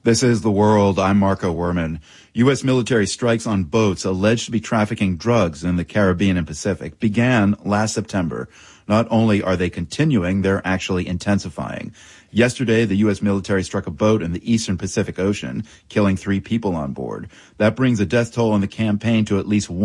This is The World. I'm Marco Werman. U.S. military strikes on boats alleged to be trafficking drugs in the Caribbean and Pacific began last September. Not only are they continuing, they're actually intensifying. Yesterday, the U.S. military struck a boat in the eastern Pacific Ocean, killing 3 people on board. That brings the death toll in the campaign to at least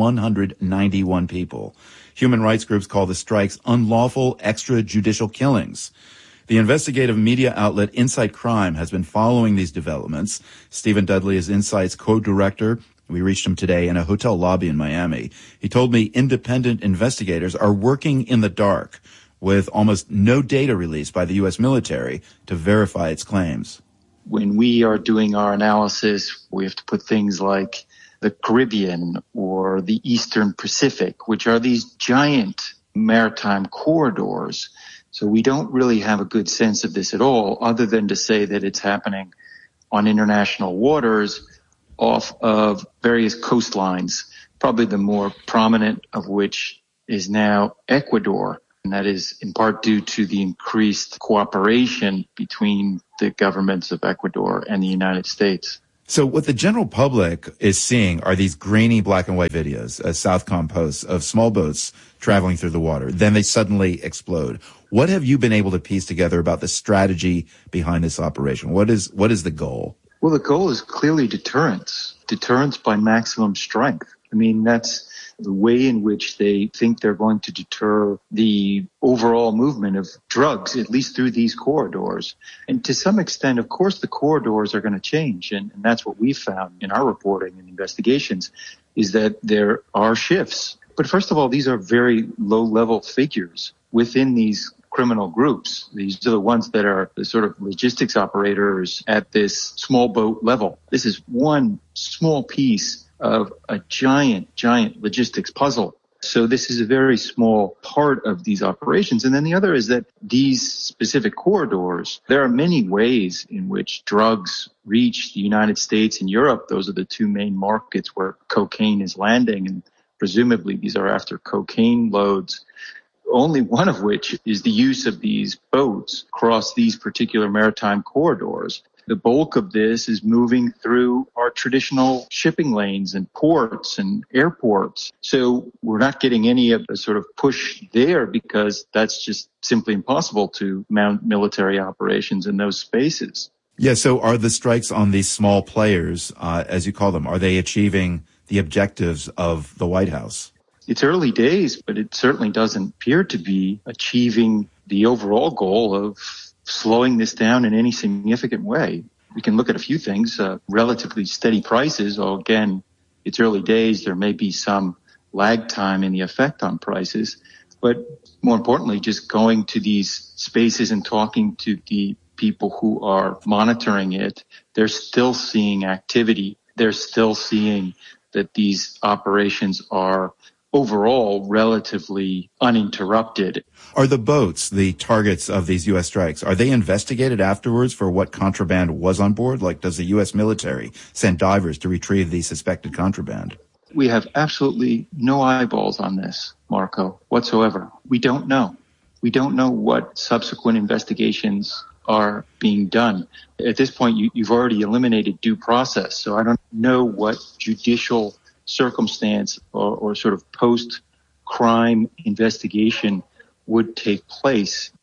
191 people. Human rights groups call the strikes unlawful extrajudicial killings. The investigative media outlet Insight Crime has been following these developments. Stephen Dudley is Insight's co-director. We reached him today in a hotel lobby in Miami. He told me independent investigators are working in the dark with almost no data released by the U.S. military to verify its claims. When we are doing our analysis, we have to put things like the Caribbean or the Eastern Pacific, which are these giant maritime corridors. So we don't really have a good sense of this at all, other than to say that it's happening on international waters off of various coastlines, probably the more prominent of which is now Ecuador. And that is in part due to the increased cooperation between the governments of Ecuador and the United States. So what the general public is seeing are these grainy black and white videos, as Southcom posts, of small boats traveling through the water. Then they suddenly explode. What have you been able to piece together about the strategy behind this operation? What is the goal? Well, the goal is clearly deterrence. Deterrence by maximum strength. I mean, that's the way in which they think they're going to deter the overall movement of drugs, at least through these corridors. And to some extent, of course, the corridors are going to change. And that's what we found in our reporting and investigations, is that there are shifts. But first of all, these are very low-level figures within these criminal groups. These are the ones that are the sort of logistics operators at this small boat level. This is one small piece of a giant logistics puzzle. So this is a very small part of these operations. And then the other is that these specific corridors, there are many ways in which drugs reach the United States and Europe. Those are the 2 main markets where cocaine is landing, and presumably these are after cocaine loads, only one of which is the use of these boats across these particular maritime corridors. The bulk of this is moving through our traditional shipping lanes and ports and airports. So we're not getting any of the sort of push there, because that's just simply impossible to mount military operations in those spaces. Yeah, so are the strikes on these small players, as you call them, are they achieving the objectives of the White House? It's early days, but it certainly doesn't appear to be achieving the overall goal of slowing this down in any significant way. We can look at a few things, relatively steady prices. Again, it's early days. There may be some lag time in the effect on prices. But more importantly, just going to these spaces and talking to the people who are monitoring it, they're still seeing activity. They're still seeing that these operations are overall relatively uninterrupted. Are the boats the targets of these U.S. strikes? Are they investigated afterwards for what contraband was on board? Like, does the U.S. military send divers to retrieve the suspected contraband? We have absolutely no eyeballs on this, Marco, whatsoever. We don't know. We don't know what subsequent investigations are being done. At this point, you've already eliminated due process, so I don't know what judicial circumstance or sort of post-crime investigation would take place.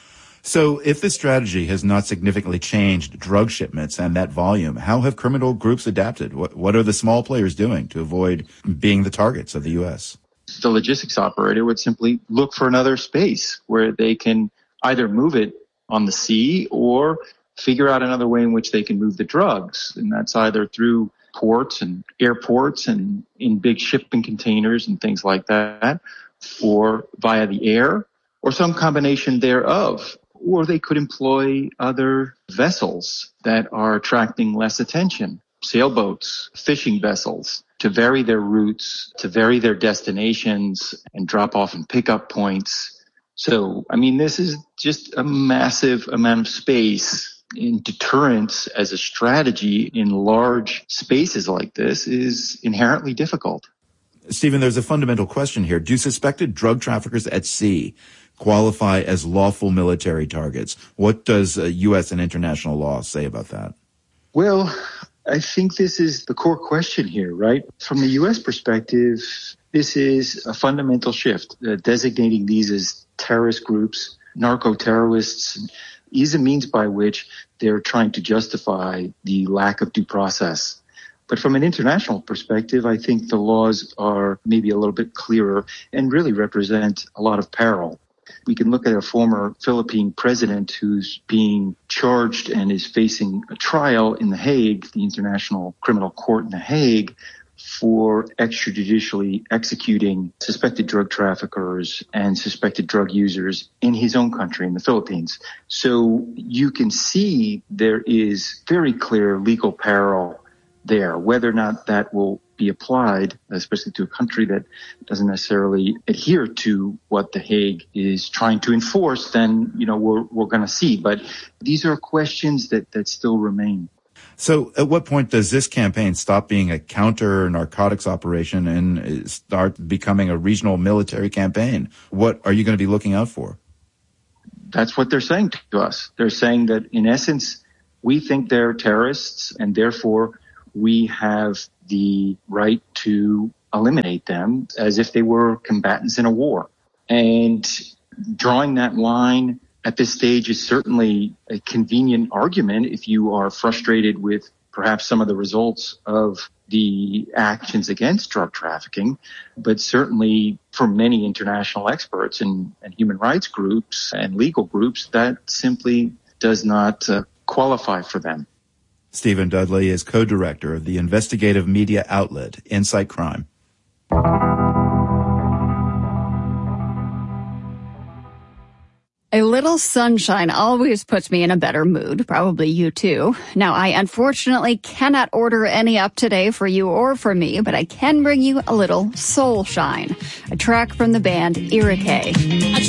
So if the strategy has not significantly changed drug shipments and that volume, how have criminal groups adapted? What are the small players doing to avoid being the targets of the U.S.? The logistics operator would simply look for another space where they can either move it on the sea or figure out another way in which they can move the drugs. And that's either through ports and airports and in big shipping containers and things like that, or via the air, or some combination thereof. Or they could employ other vessels that are attracting less attention, sailboats, fishing vessels, to vary their routes, to vary their destinations and drop off and pickup points. So, I mean, this is just a massive amount of space. In deterrence as a strategy in large spaces like this is inherently difficult. Stephen, there's a fundamental question here. Do suspected drug traffickers at sea qualify as lawful military targets? What does U.S. and international law say about that? Well, I think this is the core question here, right? From the U.S. perspective, this is a fundamental shift. Designating these as terrorist groups, narco-terrorists, is a means by which they're trying to justify the lack of due process. But from an international perspective, I think the laws are maybe a little bit clearer and really represent a lot of peril. We can look at a former Philippine president who's being charged and is facing a trial in The Hague, the International Criminal Court in The Hague, for extrajudicially executing suspected drug traffickers and suspected drug users in his own country, in the Philippines. So you can see there is very clear legal peril there. Whether or not that will be applied, especially to a country that doesn't necessarily adhere to what The Hague is trying to enforce, then, we're going to see. But these are questions that still remain. So at what point does this campaign stop being a counter-narcotics operation and start becoming a regional military campaign? What are you going to be looking out for? That's what they're saying to us. They're saying that, in essence, we think they're terrorists, and therefore we have the right to eliminate them as if they were combatants in a war. And drawing that line at this stage is certainly a convenient argument if you are frustrated with perhaps some of the results of the actions against drug trafficking. But certainly for many international experts and human rights groups and legal groups, that simply does not qualify for them. Stephen Dudley is co-director of the investigative media outlet Insight Crime. A little sunshine always puts me in a better mood, probably you too. Now, I unfortunately cannot order any up today for you or for me, but I can bring you a little soul shine, a track from the band Irakay.